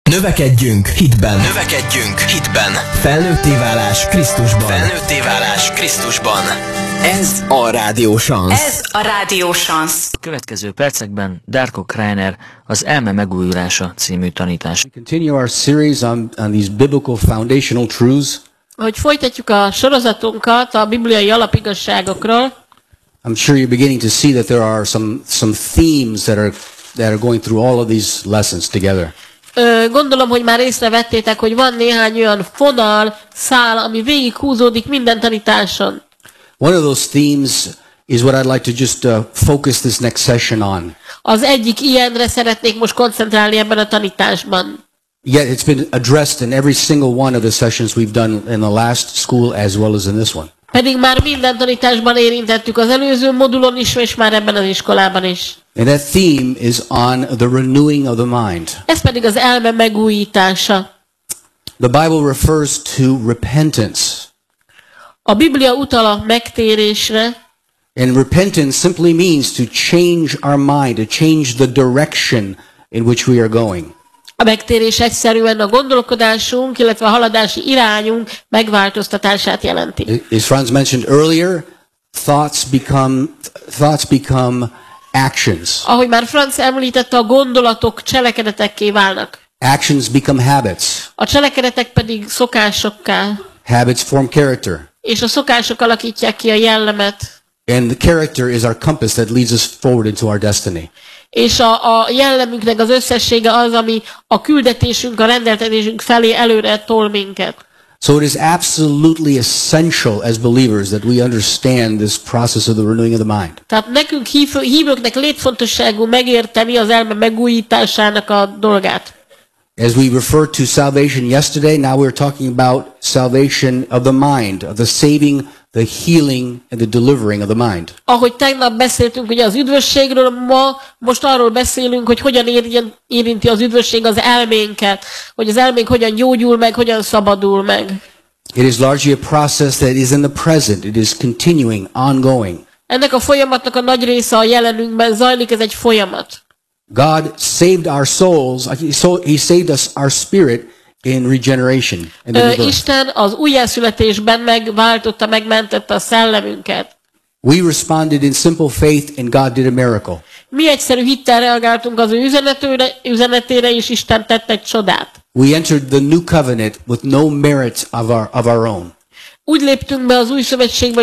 Növekedjünk hitben. Növekedjünk hitben. Felnőtté válás Krisztusban. Felnőtté válás Krisztusban. Ez a Rádió Szansz. Ez a Rádió Szansz. A következő percekben Darko Kreiner az Elme megújulása című tanítás. We continue our series on these biblical foundational truths. Hogy folytatjuk a sorozatunkat a bibliai alapigazságokról. I'm sure you're beginning to see that there are some themes that are going through all of these lessons together. Gondolom, hogy már észrevettétek, hogy van néhány olyan fonal, szál, ami végig húzódik minden tanításon. One of those themes is what I'd like to just focus this next session on. Az egyik ilyenre szeretnék most koncentrálni ebben a tanításban. Yet it's been addressed in every single one of the sessions we've done in the last school as well as in this one. Pedig már minden tanításban érintettük az előző modulon is, és már ebben az iskolában is. And that theme is on the renewing of the mind. Ez pedig az elme megújítása. The Bible refers to repentance. A Biblia utal a megtérésre. And repentance simply means to change our mind, to change the direction in which we are going. A megtérés egyszerűen a gondolkodásunk, illetve a haladási irányunk megváltoztatását jelenti. As Franz mentioned earlier, thoughts become actions. Ahogy már Franz említette, a gondolatok cselekedetekké válnak. Actions become habits. A cselekedetek pedig szokásokká. Habits form character. És a szokások alakítják ki a jellemet. And the character is our compass that leads us forward into our destiny. És a jellemünknek az összessége az, ami a küldetésünk, a rendeltetésünk felé előre tol minket. So it is absolutely essential as believers that we understand this process of the renewing of the mind. Tehát nekünk hívőknek létfontosságú megérteni az elme megújításának a dolgát. As we referred to salvation yesterday, now we're talking about salvation of the mind, of the saving, the healing, and the delivering of the mind. Ahogy tegnap beszéltünk ugye az üdvösségről, most arról beszélünk, hogy hogyan érinti az üdvösség az elménket, hogy az elménk hogyan gyógyul meg, hogyan szabadul meg. It is largely a process that is in the present. It is continuing, ongoing. Ennek a folyamatnak a nagy része a jelenünkben zajlik, ez egy folyamat. God saved our souls. He saved us, our spirit, in regeneration. Isten az újjászületésben megváltotta, megmentette a szellemünket. We responded in simple faith, and God did a miracle. Mi egyszerű hittel reagáltunk az ő üzenetére, és Isten tett egy csodát. We entered the new covenant with no merit of our own. Úgy léptünk be az új szövetségbe,